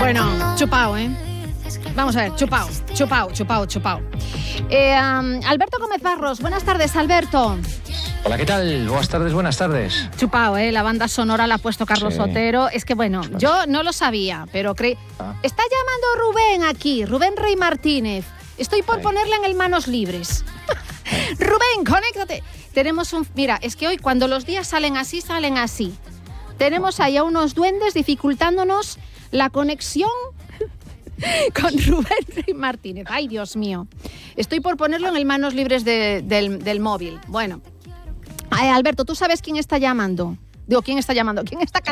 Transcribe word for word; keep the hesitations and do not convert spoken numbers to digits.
Bueno, chupao, ¿eh? Vamos a ver, chupao, chupao, chupao, chupao. Eh, um, Alberto Gómez Barros, buenas tardes, Alberto. Hola, ¿qué tal? Buenas tardes, buenas tardes. Chupao, ¿eh? La banda sonora la ha puesto Carlos Sí. Otero. Es que, bueno, yo no lo sabía, pero creí... Ah. Está llamando Rubén aquí, Rubén Rey Martínez. Estoy por Ay. ponerle en el Manos Libres. Rubén, conéctate. Tenemos un... Mira, es que hoy cuando los días salen así, salen así. Tenemos ahí a unos duendes dificultándonos la conexión con Rubén Rey Martínez. Ay, Dios mío. Estoy por ponerlo en el Manos Libres de, del, del móvil. Bueno. Ay, Alberto, ¿tú sabes quién está llamando? Digo, ¿quién está llamando? ¿Quién está